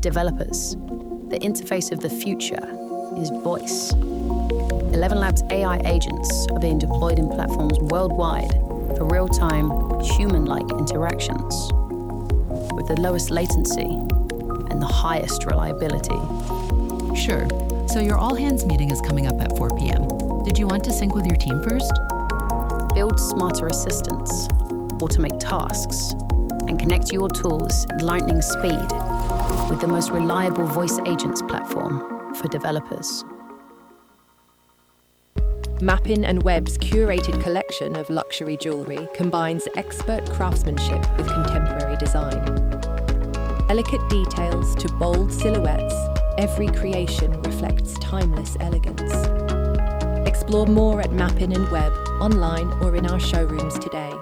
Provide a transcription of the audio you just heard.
Developers. The interface of the future is voice. 11 Labs AI agents are being deployed in platforms worldwide for real-time, human-like interactions with the lowest latency and the highest reliability. Sure. So your all-hands meeting is coming up at 4 p.m. Did you want to sync with your team first? Build smarter assistants, automate tasks, and connect your tools at lightning speed with the most reliable voice agents platform for developers. Mappin & Webb's curated collection of luxury jewellery combines expert craftsmanship with contemporary design. Delicate details to bold silhouettes, every creation reflects timeless elegance. Explore more at Mappin & Webb, online or in our showrooms today.